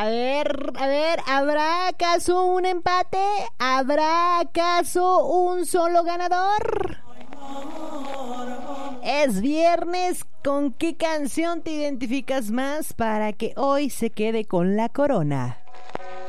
A ver, ¿habrá acaso un empate? ¿Habrá acaso un solo ganador? Es viernes, ¿con qué canción te identificas más para que hoy se quede con la corona?